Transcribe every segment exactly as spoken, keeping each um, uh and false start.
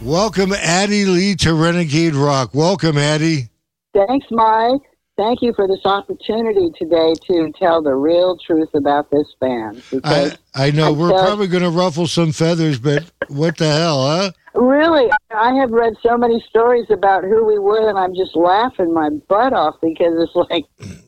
Welcome, Addie Lee, to Renegade Rock. Welcome, Addie. Thanks, Mike. Thank you for this opportunity today to tell the real truth about this band. I, I know. I We're tell, probably going to ruffle some feathers, but what the hell, huh? Really, I have read so many stories about who we were, and I'm just laughing my butt off because it's like,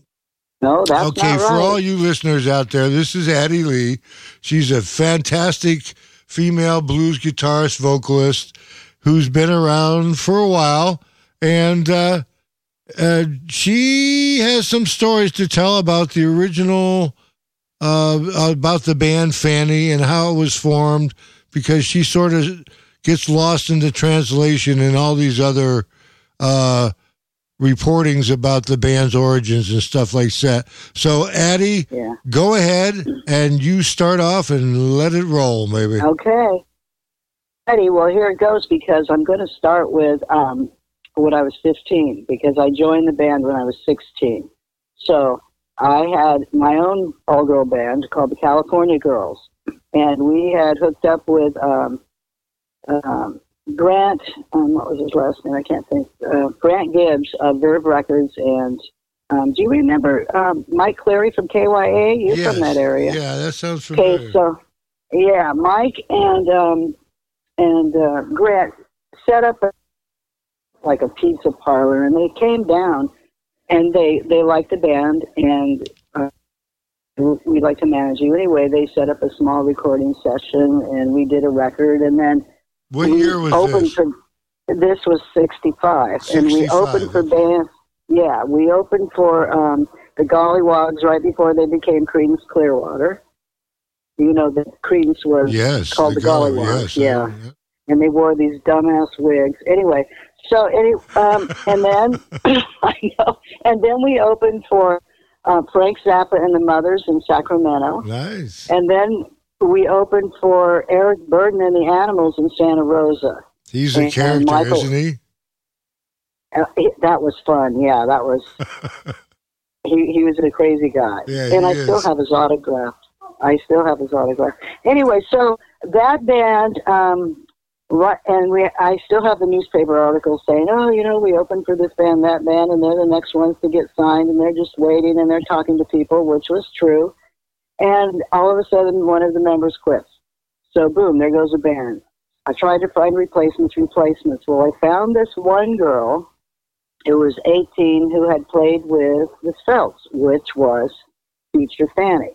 no, that's okay, not right. For all you listeners out there, this is Addie Lee. She's a fantastic female blues guitarist, vocalist who's been around for a while, and uh, uh, she has some stories to tell about the original, uh, about the band Fanny and how it was formed, because she sort of gets lost in the translation and all these other uh, reportings about the band's origins and stuff like that. So, Addie, yeah. Go ahead and you start off and let it roll, maybe. Okay. Addie, well, here it goes, because I'm going to start with um, when I was fifteen, because I joined the band when I was sixteen. So I had my own all-girl band called the California Girls, and we had hooked up with um, um, Grant, um, what was his last name? I can't think. Uh, Grant Gibbs of Verve Records, and um, do you remember um, Mike Cleary from K Y A? You're yes. from that area. Yeah, that sounds familiar. Okay, so, yeah, Mike and um, and uh, Grant set up a, like a pizza parlor, and they came down, and they, they liked the band, and uh, we'd like to manage you. Anyway, they set up a small recording session, and we did a record, and then what we year was opened this? For, this was sixty-five, sixty-five, and we opened for okay. bands. Yeah, we opened for um, the Gollywogs right before they became Creedence Clearwater. You know, the Creedence was yes, called the, the Gollywogs. Golly, yes, yeah. I, yeah. And they wore these dumbass wigs. Anyway, so any, um, and then I know, and then we opened for uh, Frank Zappa and the Mothers in Sacramento. Nice. And then we opened for Eric Burden and the Animals in Santa Rosa. He's a and, character, and Michael, isn't he? Uh, he? That was fun. Yeah, that was. he he was a crazy guy, Yeah, and I is. still have his autograph. I still have his autograph. Anyway, so that band. Um, Right, and we, I still have the newspaper articles saying, oh, you know, we opened for this band, that band, and they're the next ones to get signed, and they're just waiting, and they're talking to people, which was true. And all of a sudden, one of the members quits. So, boom, there goes a band. I tried to find replacements, replacements. Well, I found this one girl who was eighteen who had played with the Svelts, which was Future Fanny.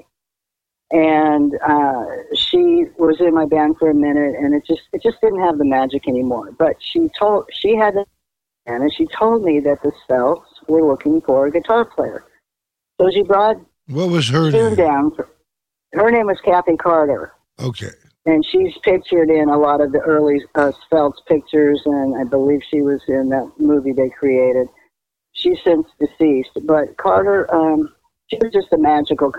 And uh, she was in my band for a minute, and it just it just didn't have the magic anymore. But she told she had, a, and she told me that the Svelts were looking for a guitar player. So she brought what was her June name? down. For, her name was Kathy Carter. Okay. And she's pictured in a lot of the early uh, Svelts pictures, and I believe she was in that movie they created. She's since deceased, but Carter, um, she was just a magical